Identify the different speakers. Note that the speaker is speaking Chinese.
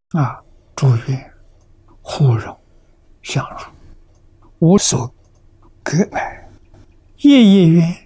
Speaker 1: 啊，祝愿互容相容，无所隔碍，夜夜愿